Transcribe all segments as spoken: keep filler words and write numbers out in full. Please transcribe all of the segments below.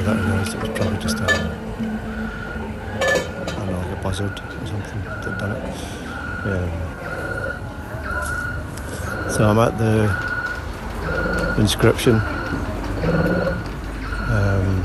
that I realised it was probably just a, I don't know, like a buzzard or something that done it. Um, so I'm at the inscription. Um,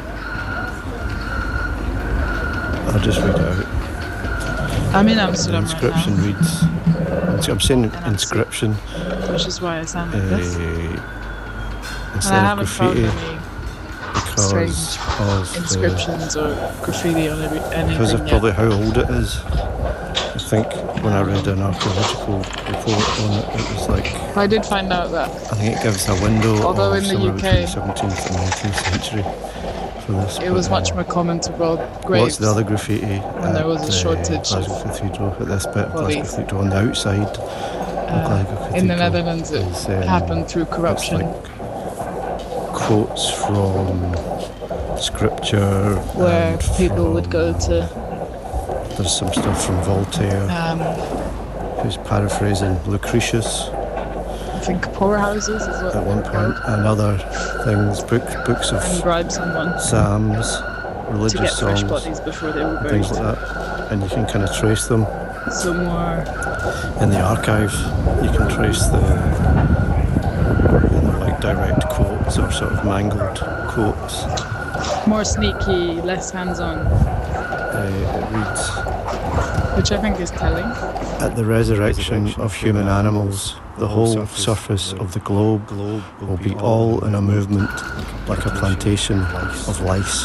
I'll just read it out. I'm in Amsterdam The inscription right now. reads, I'm saying inscription, Which is why I sound like uh, this. And instead I of haven't found graffiti, any because strange of the, inscriptions or graffiti on every, anything because of yet. probably how old it is. I think when I read an archaeological report on it, it was like, I did find out that I think it gives a window although of in the somewhere U K between the seventeenth and nineteenth century for this. it was but, much uh, more common to build graves. What's the other graffiti? when there was a at, shortage uh, of Glasgow Cathedral, at this bit of Glasgow bodies. Cathedral on the outside of Uh, Glasgow in the Cathedral Netherlands, it is, um, happened through it's corruption, like quotes from scripture, where and people would from- go to There's some stuff from Voltaire, um, who's paraphrasing Lucretius I think poorhouses is what at one they're point, called, and other things, book, books and of bribe someone psalms, to religious get fresh songs, bodies before they were and buried. things like that, and you can kind of trace them. So more In the archive, you can trace the, the like direct quotes or sort of mangled quotes. more sneaky, less hands-on, Uh, it reads, which I think is telling. at the resurrection of human animals, the whole surface of the globe will be all in a movement like a plantation of lice.